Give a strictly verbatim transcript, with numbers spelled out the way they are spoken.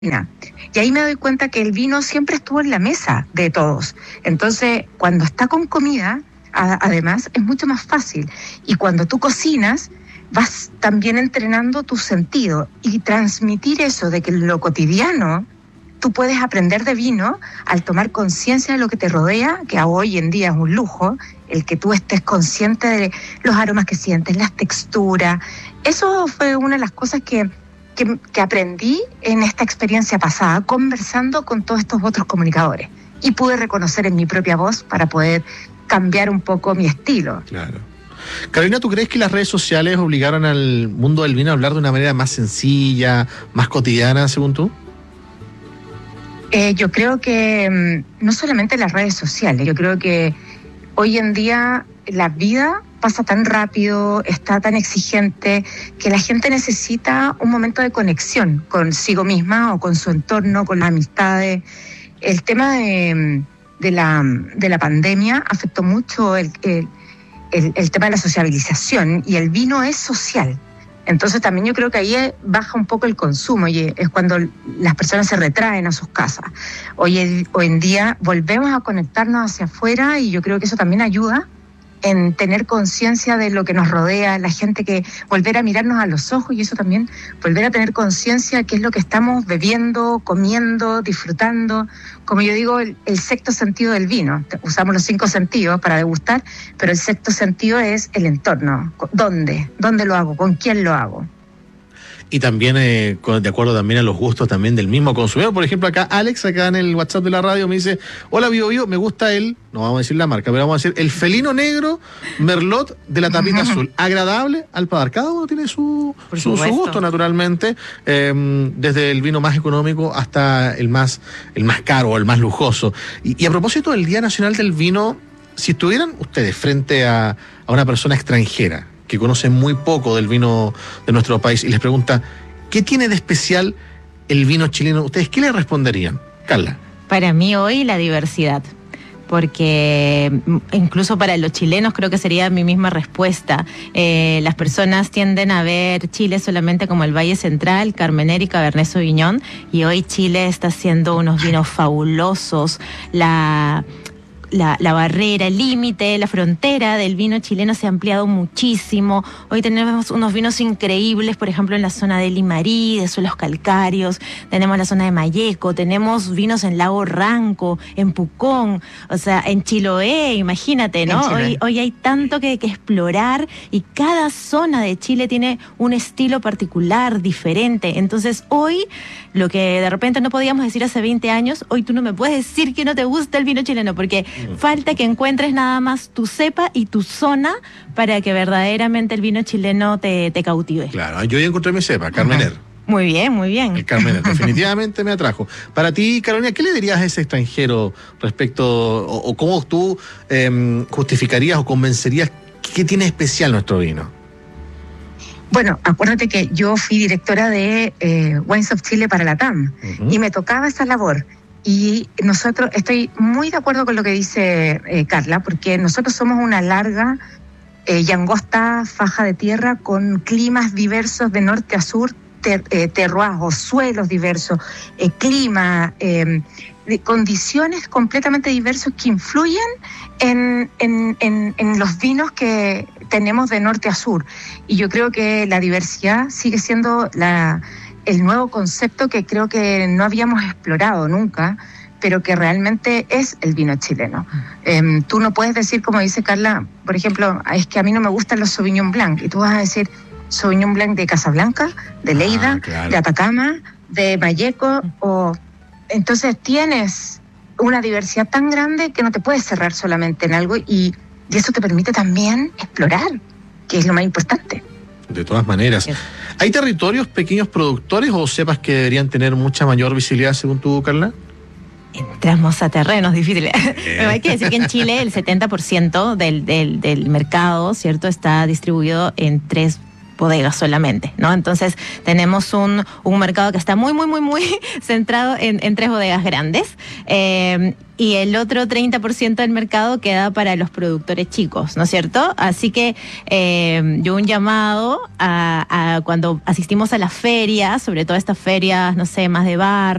Y ahí me doy cuenta que el vino siempre estuvo en la mesa de todos. Entonces, cuando está con comida, a, además, es mucho más fácil. Y cuando tú cocinas, vas también entrenando tu sentido. Y transmitir eso de que en lo cotidiano tú puedes aprender de vino al tomar conciencia de lo que te rodea, que hoy en día es un lujo, el que tú estés consciente de los aromas que sientes, las texturas. Eso fue una de las cosas que... Que, que aprendí en esta experiencia pasada, conversando con todos estos otros comunicadores. Y pude reconocer en mi propia voz para poder cambiar un poco mi estilo. Claro. Carolina, ¿tú crees que las redes sociales obligaron al mundo del vino a hablar de una manera más sencilla, más cotidiana, según tú? Eh, yo creo que mmm, no solamente las redes sociales, yo creo que hoy en día la vida pasa tan rápido, está tan exigente, que la gente necesita un momento de conexión consigo misma o con su entorno, con las amistades. El tema de, de, la, de la pandemia afectó mucho el, el, el, el tema de la sociabilización, y el vino es social. Entonces también yo creo que ahí baja un poco el consumo, y es cuando las personas se retraen a sus casas. Hoy, hoy en día volvemos a conectarnos hacia afuera, y yo creo que eso también ayuda en tener conciencia de lo que nos rodea, la gente, que volver a mirarnos a los ojos, y eso también, volver a tener conciencia de qué es lo que estamos bebiendo, comiendo, disfrutando. Como yo digo, el, el sexto sentido del vino. Usamos los cinco sentidos para degustar, pero el sexto sentido es el entorno. ¿Dónde? ¿Dónde lo hago? ¿Con quién lo hago? Y también, eh, de acuerdo también a los gustos también del mismo consumidor. Por ejemplo, acá Alex, acá en el WhatsApp de la radio, me dice: hola, Bio Bio, me gusta el, no vamos a decir la marca, pero vamos a decir el felino negro Merlot de la tapita azul. Agradable al paladar. Cada uno tiene su, su, su gusto, naturalmente, eh, desde el vino más económico hasta el más, el más caro o el más lujoso. Y, y a propósito del Día Nacional del Vino, si estuvieran ustedes frente a, a una persona extranjera que conoce muy poco del vino de nuestro país y les pregunta: ¿qué tiene de especial el vino chileno? ¿Ustedes qué le responderían? Carla. Para mí hoy la diversidad, porque incluso para los chilenos creo que sería mi misma respuesta. Eh, las personas tienden a ver Chile solamente como el Valle Central, Carmener y Cabernet Sauvignon, y hoy Chile está haciendo unos vinos fabulosos. La... La, la barrera, el límite, la frontera del vino chileno se ha ampliado muchísimo. Hoy tenemos unos vinos increíbles, por ejemplo, en la zona de Limarí, de suelos calcáreos, tenemos la zona de Malleco, tenemos vinos en Lago Ranco, en Pucón, o sea, en Chiloé, imagínate, ¿no? Hoy, hoy hay tanto que, que explorar, y cada zona de Chile tiene un estilo particular, diferente. Entonces, hoy, lo que de repente no podíamos decir hace veinte años, hoy tú no me puedes decir que no te gusta el vino chileno, porque falta que encuentres nada más tu cepa y tu zona para que verdaderamente el vino chileno te, te cautive. Claro, yo ya encontré mi cepa, Carmener. Muy bien, muy bien. El Carmener definitivamente me atrajo. Para ti, Carolina, ¿qué le dirías a ese extranjero respecto, o, o cómo tú eh, justificarías o convencerías qué tiene especial nuestro vino? Bueno, acuérdate que yo fui directora de eh, Wines of Chile para la T A M, uh-huh. y me tocaba esa labor. Y nosotros, estoy muy de acuerdo con lo que dice eh, Carla, porque nosotros somos una larga eh, y angosta faja de tierra con climas diversos de norte a sur, ter, eh, terroirs o suelos diversos, eh, clima, eh, de condiciones completamente diversas que influyen en, en, en, en los vinos que tenemos de norte a sur. Y yo creo que la diversidad sigue siendo la... el nuevo concepto que creo que no habíamos explorado nunca, pero que realmente es el vino chileno. Eh, tú no puedes decir, como dice Carla, por ejemplo, es que a mí no me gustan los Sauvignon Blanc, y tú vas a decir Sauvignon Blanc de Casablanca, de Lleida, ah, claro. de Atacama, de Malleco, o... entonces tienes una diversidad tan grande que no te puedes cerrar solamente en algo, y, y eso te permite también explorar, que es lo más importante. De todas maneras. ¿Hay territorios pequeños productores o cepas que deberían tener mucha mayor visibilidad, según tú, Carla? Entramos a terrenos difíciles. Pero hay que decir que en Chile el setenta por ciento del, del, del mercado, ¿cierto?, está distribuido en tres bodegas solamente, ¿no? Entonces tenemos un, un mercado que está muy, muy, muy, muy centrado en, en tres bodegas grandes. Eh, y el otro treinta por ciento del mercado queda para los productores chicos, ¿no es cierto? Así que eh, yo un llamado a, a cuando asistimos a las ferias, sobre todo estas ferias, no sé, más de bar,